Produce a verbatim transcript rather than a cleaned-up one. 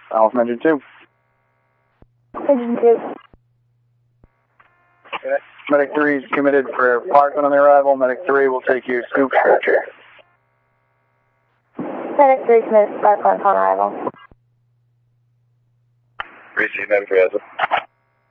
Allison, engine two. Engine two. Okay. Medic three is committed for Parkland on the arrival. Medic three will take you scoop stretcher. Medic three committed for Parkland on arrival. Receive medic three has it.